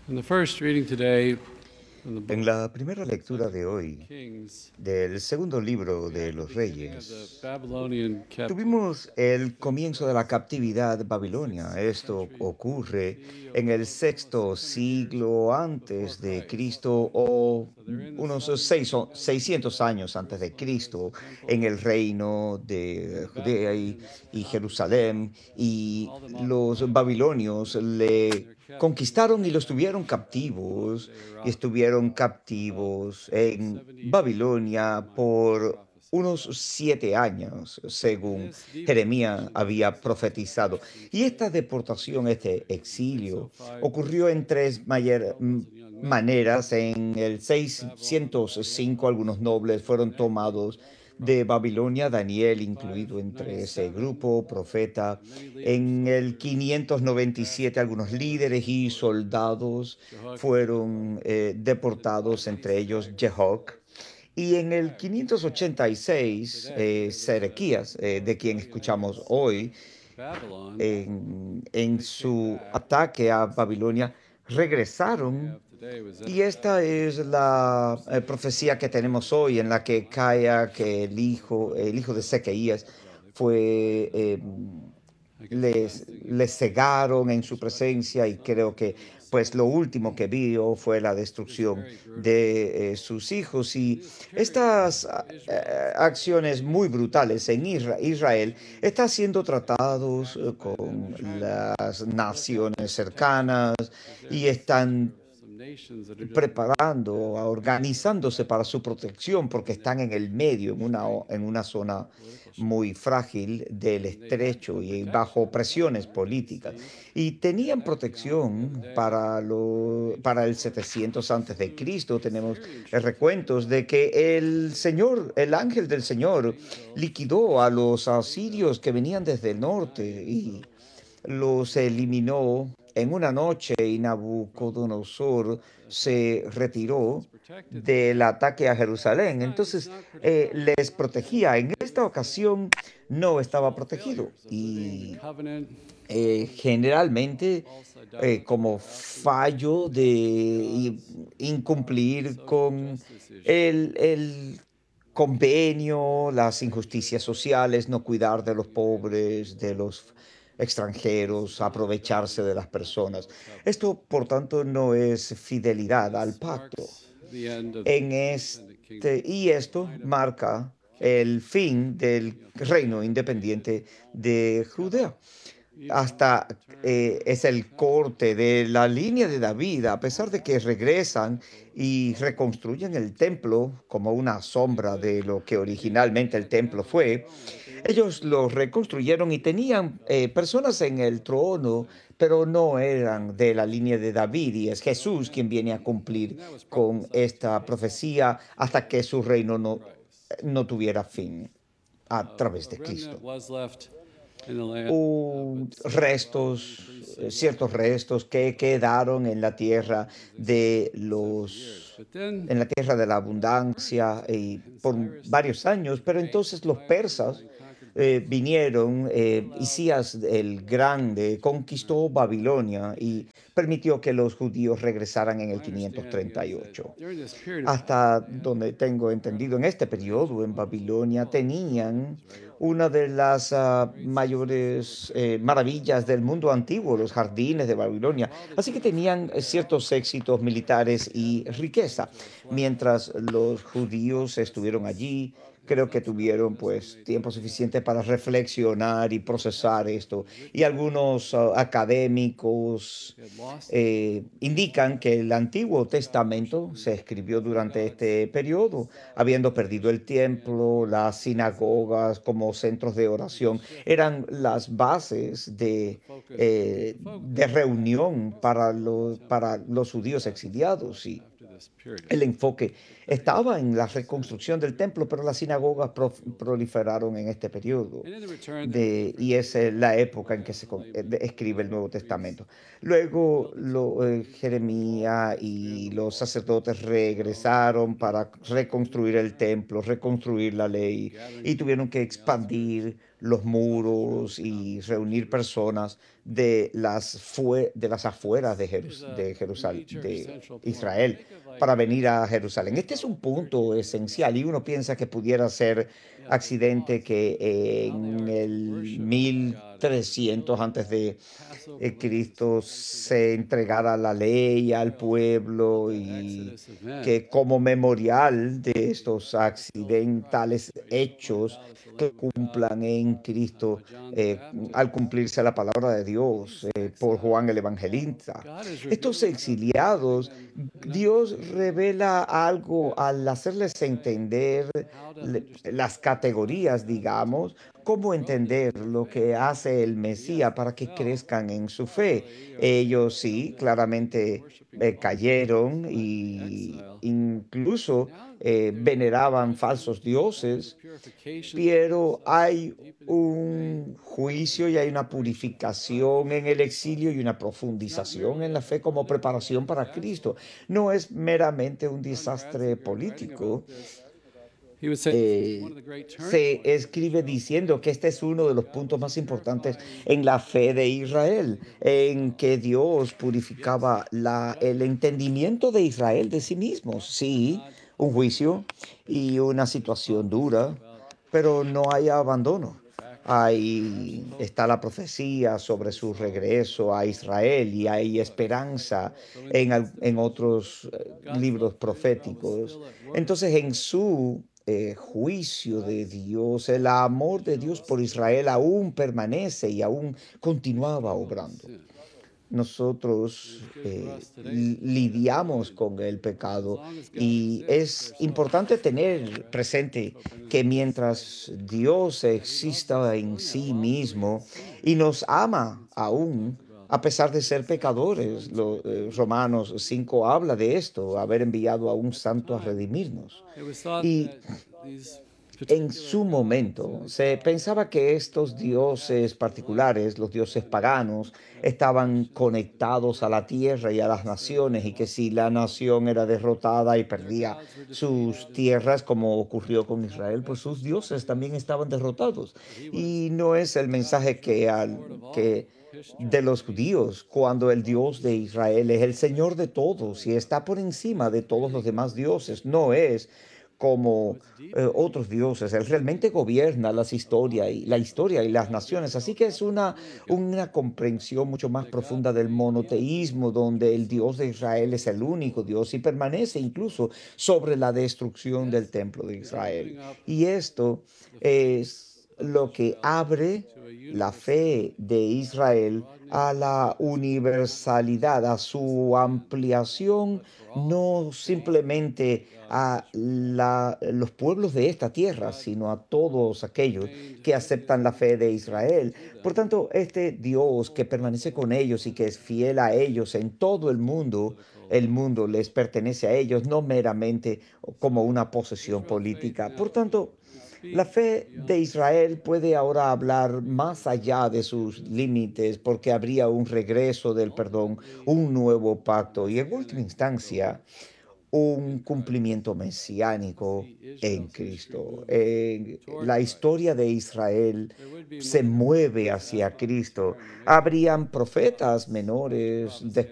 In the first reading today from the En book la primera of lectura 2 de hoy Kings, del segundo libro we de have the los beginning of the Reyes, Babylonian captivity tuvimos el taking comienzo de la place captividad in the babilonia. 6th Esto century ocurre BC, en el almost sexto 600 years siglo before antes de Christ. Cristo o So they're in the unos southern kingdom, 600 settled in años antes de Jerusalem. There's the Cristo en temple, el reino and de the Judea Babylonians y conquered them Jerusalén, and y hauled them off to los Babylon. babilonios And le they're kept in conquistaron y los tuvieron captivity in Babylon. captivos They were y off estuvieron about captivos en 70 years, Babilonia Jeremiah por prophesied. unos 7 años, And según this Jeremías deportation, this había exodus took profetizado. place in Y esta three deportación, major este phases. In exilio, 605 ocurrió en tres nobles and young men maneras. En el of Babylon were brought 605 algunos nobles as fueron Daniel, tomados de prophet. Babilonia, Daniel In incluido entre ese 597, grupo, profeta. many leaders, En el soldiers, and 597 craftsmen algunos were líderes y deported. soldados Jehoiakim, fueron in deportados, entre ellos 586, Jehoc. Y en el attacked 586, today, Sedequías, de quien escuchamos Nebuchadnezzar's hoy, Babylon. en They came su back. ataque a Babilonia, We regresaron. have today was Y esta es la profecía que tenemos hoy, en la que Caia, que el hijo de Sequeías, fue, I guess the last thing he les saw was cegaron en su destruction of his presencia, y sons creo que and his pues lo sons. último que vio fue la It's destrucción very brutal. de sus hijos. In Y this period, estas Israel is acciones being muy brutales en treated Israel closely está siendo and tratados impacted by them con and trying to las look at their naciones cercanas, protection because they're y in the center están of some nations that are just right preparando, there in organizándose para su Babylon. protección, porque And they're están en el medio, en strained una zona political muy straits. frágil del And they had estrecho some y bajo protection, presiones it políticas. seems. Y tenían Ecbatana the other protección day made para el reports that 700 antes de huge Cristo. Tenemos Assyrian troops had recuentos de arrived que in el Señor, el ángel del the Señor, angel liquidó a los asirios que venían desde el one norte night, and y so los eliminó en una noche, y from Nabucodonosor se so retiró it's protected them. del ataque a This Jerusalén. time it's Entonces, not protected. les protegía. En esta ocasión no It's estaba real protegido. failures of living the Y covenant, generalmente, false idolatry, como asking fallo de gods, incumplir social con justice issues. el convenio, las injusticias sociales, no cuidar de los pobres, de los This is extranjeros, not aprovecharse de las faithfulness to personas. the covenant. Esto, por tanto, no es fidelidad al This pacto. marks the end of the En independent kingdom. y esto Kind of marca kingdom, el fin del reino period created independiente de covenant. Judea. Meanwhile, Hasta turn es el back to corte de la línea de David, a pesar de que the regresan temple y reconstruyen el templo como una they sombra would de lo que rebuild originalmente el that templo temple fue. throne, but they weren't Ellos lo priestly. reconstruyeron y tenían personas en el trono, They pero no eran de la línea de David, y es Jesús quien viene a cumplir and that was con prophesied to esta profecía hasta que su reino Christ. no tuviera fin a través A de remnant Cristo. was left in the land, but still in pretty Ciertos severe restos que quedaron en la tierra as they de suffered for several years. But then en la tierra de la the abundancia, Persians y and por Cyrus varios años. the Pero Great entonces los arrived persas and conquered Babylon. vinieron. They allowed Isías el Grande conquistó Babilonia y permitió que los judíos regresaran en el my understanding is that 538. during this period of time Hasta they had donde tengo entendido, en incredible este periodo financial en wealth. Babilonia All these tenían buildings, right? una de las Great success over mayores Persia. maravillas del mundo antiguo, los jardines de Babilonia. While the Así que Jews tenían ciertos éxitos militares they y hadn't had the riqueza. financial swell, Mientras los judíos estuvieron process allí, the creo que thoughts about tuvieron this and pues they tiempo took suficiente para reflexionar y procesar esto. was Y written algunos académicos they had lost it. indican que el Antiguo Testamento Destruction se escribió of the durante gods, este periodo, habiendo perdido el and templo. Las sinagogas como centros de the oración shift eran las bases the focus the de reunión temple para los judíos exiliados. Y after this period. el enfoque But then estaba en la this is reconstrucción del templo, pero las sinagogas proliferaron en este periodo. and in the return there were different Y es la época en que se Layman, escribe el Nuevo priests, Testamento. to Luego, rebuild the temple, Jeremías y expand the los wall, sacerdotes so regresaron para reconstruir el templo, reconstruir la the ley, gathering y people tuvieron que from the outskirts expandir los muros y reunir personas de las afueras de Jerusalén, de Israel, para venir a Jerusalén. Este es un punto esencial y uno piensa que pudiera ser accidente que en el 1300 antes de Cristo se entregara la ley al pueblo y que como memorial de estos accidentales hechos que cumplan en Cristo al cumplirse la palabra de Dios por Juan el Evangelista. Estos exiliados, Dios revela algo al hacerles entender las categorías, digamos, cómo entender lo que hace el Mesías para que crezcan en su fe. Ellos sí, claramente cayeron y incluso veneraban falsos dioses, pero hay un juicio y hay una purificación en el exilio y una profundización en la fe como preparación para Cristo. No es meramente un desastre político. Se escribe diciendo que este es uno de los puntos más importantes en la fe de Israel, en que Dios purificaba el entendimiento de Israel de sí mismos. Sí, un juicio y una situación dura, pero no hay abandono. Ahí está la profecía sobre su regreso a Israel y hay esperanza en otros libros proféticos. Entonces, en su juicio de Dios, el amor de Dios por Israel aún permanece y aún continuaba obrando. Nosotros lidiamos con el pecado y es importante tener presente que mientras Dios exista en sí mismo y nos ama aún, a pesar de ser pecadores, Romanos 5 habla de esto, haber enviado a un santo a redimirnos. Y en su momento se pensaba que estos dioses particulares, los dioses paganos, estaban conectados a la tierra y a las naciones y que si la nación era derrotada y perdía sus tierras, como ocurrió con Israel, pues sus dioses también estaban derrotados. Y no es el mensaje que de los judíos, cuando el Dios de Israel es el Señor de todos y está por encima de todos los demás dioses, no es como otros dioses. Él realmente gobierna la historia y las naciones. Así que es una comprensión mucho más profunda del monoteísmo, donde el Dios de Israel es el único Dios y permanece incluso sobre la destrucción del templo de Israel. Y esto es lo que abre la fe de Israel a la universalidad, a su ampliación, no simplemente a los pueblos de esta tierra, sino a todos aquellos que aceptan la fe de Israel. Por tanto, este Dios que permanece con ellos y que es fiel a ellos en todo el mundo les pertenece a ellos, no meramente como una posesión política. Por tanto, la fe de Israel puede ahora hablar más allá de sus límites porque habría un regreso del perdón, un nuevo pacto y en última instancia un cumplimiento mesiánico en Cristo. La historia de Israel se mueve hacia Cristo. Habrían profetas menores